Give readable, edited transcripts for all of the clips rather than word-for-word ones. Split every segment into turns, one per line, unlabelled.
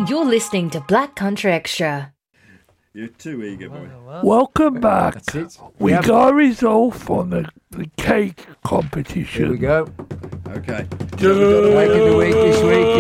You're listening to Black Country Extra.
You're too eager, boy.
Welcome back.
That's it.
We got a result from the cake competition.
Here we go.
Okay.
Wake of the week this week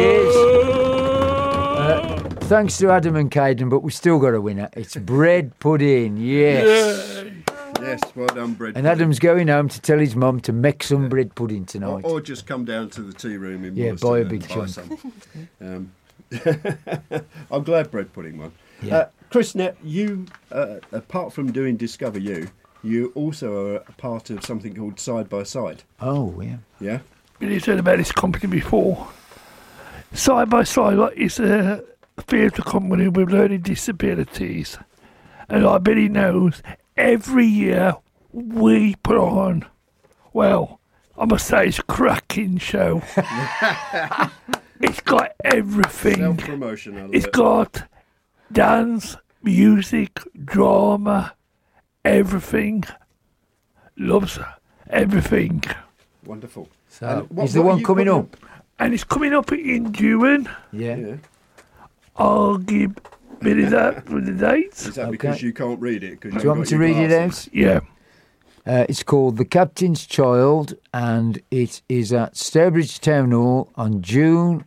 is... thanks to Adam and Caden, but we still got a winner. It's bread pudding, yes.
Yes, well done, bread.
And Adam's going home to tell his mum to make some bread pudding tonight.
Or just come down to the tea room in
Yeah,
Wollaston
buy a
and
big chunk.
some. I'm glad bread pudding won.
Yeah.
Chris, now, you, apart from doing Discover you also are a part of something called Side by Side.
Oh, yeah.
Yeah?
You've heard about this company before. Side by Side is a theatre company with learning disabilities. And I bet he knows every year we put on, well, I must say it's a cracking show. It's got everything.
Self-promotion, I love
It's
it.
got dance, music, drama, everything. Loves everything.
Wonderful.
So,
And what-
is the
what are
one
you
coming
putting
up?
And it's coming up in June.
Yeah.
Yeah.
I'll give a bit of that for the dates.
Is that
Okay.
because you can't read it?
Do you want me to read it out?
Yeah.
It's called The Captain's Child, and it is at Stourbridge Town Hall on June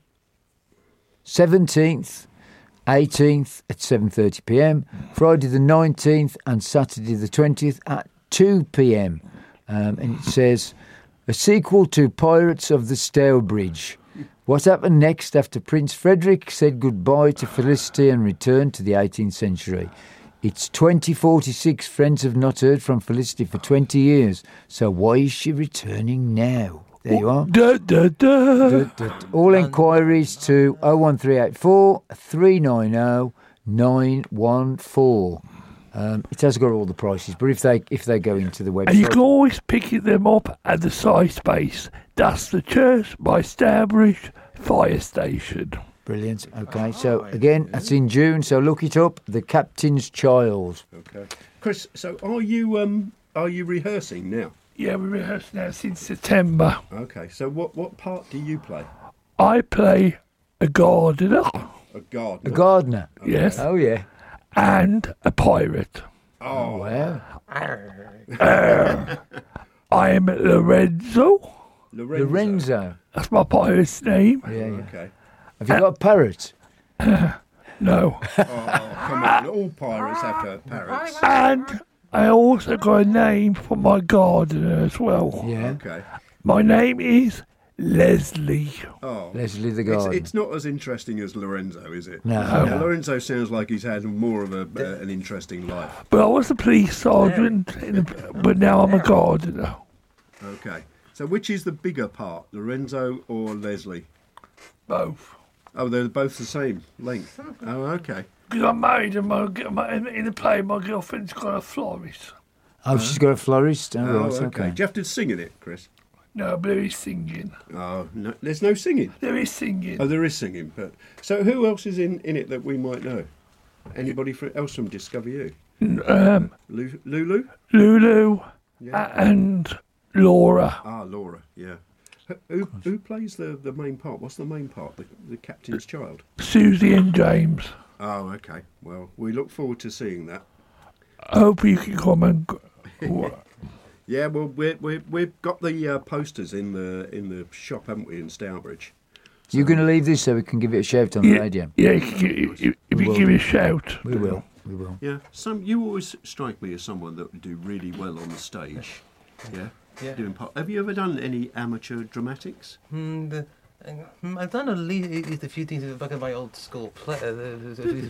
17th, 18th at 7:30 p.m, Friday the 19th and Saturday the 20th at 2 p.m. And it says, a sequel to Pirates of the Stourbridge. What happened next after Prince Frederick said goodbye to Felicity and returned to the 18th century? It's 2046. Friends have not heard from Felicity for 20 years. So why is she returning now? There you are.
Da, da, da.
All inquiries to 01384 390 914. It has got all the prices, but if they go into the
And you
website,
can always pick them up at the site space. That's the Church by Stourbridge Fire Station.
brilliant. Okay, so again, that's in June. So look it up. The Captain's Child.
Okay. Chris, so are you rehearsing now?
Yeah, we rehearsed now since September.
Okay. So what part do you play?
I play a gardener,
A gardener.
A gardener.
yes,
Oh yeah.
and a pirate.
Oh,
Wow.
I'm Lorenzo.
Lorenzo.
That's my pirate's name.
Yeah, yeah.
Okay.
Have you got a parrot?
No.
Oh, come on. All pirates have to have parrots.
And I also got a name for my gardener as well.
Yeah.
Okay.
My name is Leslie.
Oh.
Leslie the gardener.
It's not as interesting as Lorenzo, is it?
No, no.
Lorenzo sounds like he's had more of an interesting life.
But I was a police sergeant, but now I'm a gardener.
Okay. So which is the bigger part, Lorenzo or Leslie?
Both.
Oh, they're both the same length. Oh, okay.
Because I'm married and in the play, my girlfriend's got a florist.
Oh, she's got a florist. Oh,
Oh,
right,
okay.
okay.
Do you have to sing in it, Chris?
No, but there is singing.
Oh, no. There's no singing.
There is singing.
Oh, there is singing. But so who else is in it that we might know? Anybody else from Discover You? Lulu?
Lulu
Yeah.
and Laura.
Ah, Laura. Yeah. Who plays the main part? What's the main part? The captain's child.
Susie and James.
Oh, okay. Well, we look forward to seeing that.
I hope you can come and...
Yeah, well, we've got the posters in the shop, haven't we, in Stourbridge?
You're going to leave this so we can give it a shout on the radio.
Yeah, if you give me a shout.
We will. We will.
Yeah. You always strike me as someone that would do really well on the stage. Yeah.
Yeah.
Have you ever done any amateur dramatics?
I've done at least a few things back in my old school play,